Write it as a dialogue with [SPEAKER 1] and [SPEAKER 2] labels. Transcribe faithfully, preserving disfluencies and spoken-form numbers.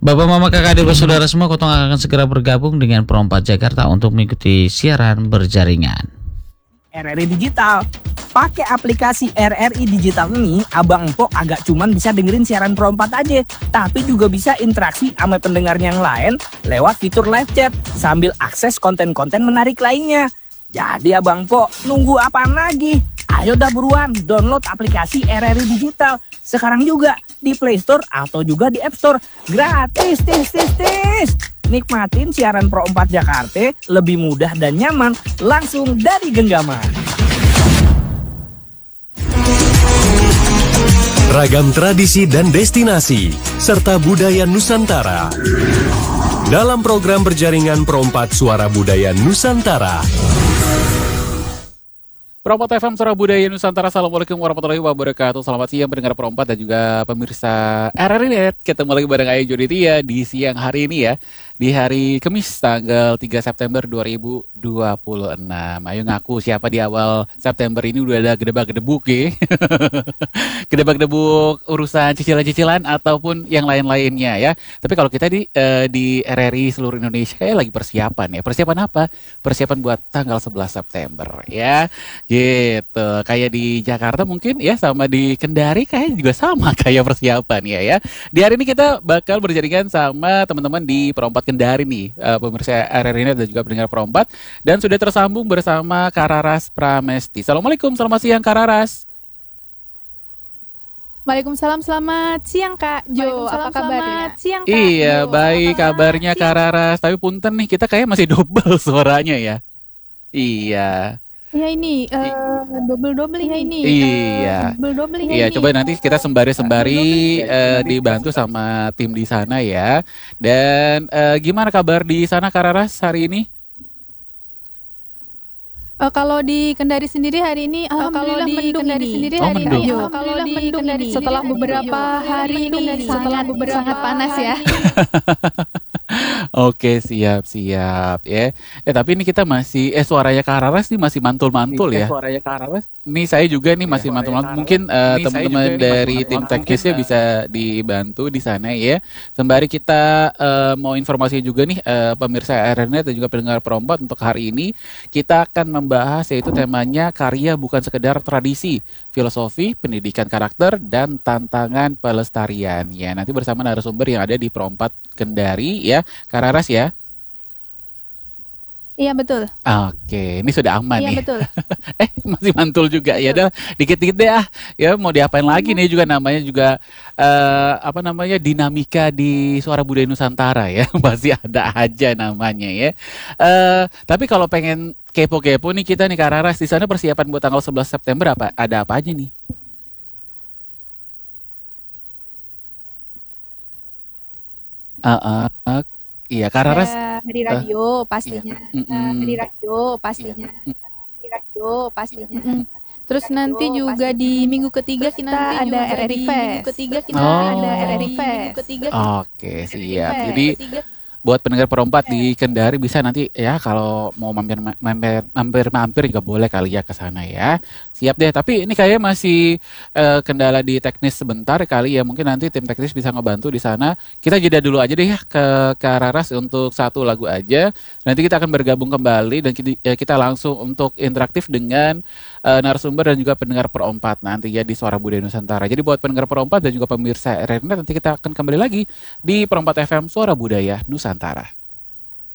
[SPEAKER 1] Bapak, Mama, Kakak, adik, saudara semua, Kotong akan segera bergabung dengan Perompat Jakarta untuk mengikuti siaran berjaringan
[SPEAKER 2] R R I Digital. Pakai aplikasi R R I Digital ini, Abang Empok agak cuman bisa dengerin siaran Perompat aja, tapi juga bisa interaksi sama pendengarnya yang lain lewat fitur live chat sambil akses konten-konten menarik lainnya. Jadi Abang Empok nunggu apaan lagi? Ayo dah buruan download aplikasi R R I Digital sekarang juga di Play Store atau juga di App Store. Gratis, tis, tis, tis. Nikmatin siaran Pro empat Jakarta lebih mudah dan nyaman langsung dari genggaman.
[SPEAKER 3] Ragam tradisi dan destinasi serta budaya Nusantara dalam program berjaringan Pro empat Suara Budaya Nusantara.
[SPEAKER 4] Perompat F M Suara Budaya Nusantara. Assalamualaikum warahmatullahi wabarakatuh. Selamat siang pendengar Perompat dan juga pemirsa R R I Net. Ketemu lagi bareng Ayah Joditia di siang hari ini ya, di hari Kamis tanggal tiga September dua ribu dua puluh enam. Ayo ngaku siapa di awal September ini udah ada gedebak-gedebuk ya. Gedebak-gedebuk urusan cicilan-cicilan ataupun yang lain-lainnya ya. Tapi kalau kita di uh, di R R I seluruh Indonesia kayak lagi persiapan ya. Persiapan apa? Persiapan buat tanggal sebelas September ya. Gitu, kayak di Jakarta mungkin ya, sama di Kendari kayak juga sama kayak persiapan ya ya. Di hari ini kita bakal berjaringan sama teman-teman di Perompat Kendari nih, uh, pemirsa R R I Net dan juga pendengar Perompat, dan sudah tersambung bersama Kararas Pramesti. Assalamualaikum, selamat siang Kararas.
[SPEAKER 5] Waalaikumsalam, selamat siang Kak Jo. Apa kabarnya? Siang Kak
[SPEAKER 4] Iya,
[SPEAKER 5] Jo.
[SPEAKER 4] baik kabarnya Kararas. Tapi punten nih, kita kayak masih double suaranya ya. Iya.
[SPEAKER 5] Ya ini uh, double-double ya ini.
[SPEAKER 4] Iya.
[SPEAKER 5] Uh, double-double ya
[SPEAKER 4] Iya,
[SPEAKER 5] ini.
[SPEAKER 4] coba nanti kita sembari-sembari uh, dibantu sama tim di sana ya. Dan uh, gimana kabar di sana Kararas hari ini?
[SPEAKER 5] Uh, kalau di Kendari sendiri hari ini, uh, alhamdulillah
[SPEAKER 4] di
[SPEAKER 5] mendung
[SPEAKER 4] Kendari
[SPEAKER 5] ini.
[SPEAKER 4] sendiri hari ini,
[SPEAKER 5] Oh, kalau di Kendari setelah beberapa hari ini setelah beberapa sangat panas ya.
[SPEAKER 4] Oke, siap siap ya. Eh tapi ini kita masih eh suaranya Kararas nih masih mantul-mantul ya. Suaranya Kararas. Nih saya juga nih masih mantul-mantul. Mungkin uh, teman-teman dari tim teknisnya bisa dibantu di sana ya. Sembari kita uh, mau informasi juga nih uh, pemirsa R R I Net dan juga pendengar Perompat, untuk hari ini kita akan membahas yaitu temanya karya bukan sekedar tradisi, filosofi, pendidikan karakter dan tantangan pelestarian ya. Nanti bersama narasumber yang ada di Perompat Kendari ya. Kararas ya.
[SPEAKER 5] Iya betul.
[SPEAKER 4] Oke, ini sudah aman
[SPEAKER 5] iya,
[SPEAKER 4] nih.
[SPEAKER 5] Iya betul.
[SPEAKER 4] eh masih mantul juga betul. Ya. Dah dikit-dikit deh ah. Ya mau diapain lagi nih, juga namanya juga uh, apa namanya dinamika di Suara Budaya Nusantara ya. Pasti ada aja namanya ya. Uh, tapi kalau pengen kepo-kepo nih kita nih Kararas, di sana persiapan buat tanggal sebelas September apa? Ada apa aja nih? Uh, uh, uh, iya, Kararas.
[SPEAKER 5] Ya, hari radio uh, pastinya.
[SPEAKER 4] Iya.
[SPEAKER 5] Uh, hari radio pastinya. Iya. Hari radio pastinya. Mm. Terus radio, nanti juga pastinya. Di minggu ketiga kita nanti ada R R I Fest. Minggu ketiga kita
[SPEAKER 4] oh.
[SPEAKER 5] ada R R I Fest. Ketiga.
[SPEAKER 4] Oke, siap. Jadi buat pendengar Perompat di Kendari bisa nanti ya, kalau mau mampir mampir mampir mampir juga boleh kali ya ke sana ya. Siap deh. Tapi ini kayaknya masih uh, kendala di teknis sebentar kali ya. Mungkin nanti tim teknis bisa ngebantu di sana. Kita jeda dulu aja deh ya ke Kararas untuk satu lagu aja. Nanti kita akan bergabung kembali dan kita, ya, kita langsung untuk interaktif dengan uh, narasumber dan juga pendengar Perompat nanti ya di Suara Budaya Nusantara. Jadi buat pendengar Perompat dan juga pemirsa R R I Net, nanti kita akan kembali lagi di Perompat F M Suara Budaya Nusantara.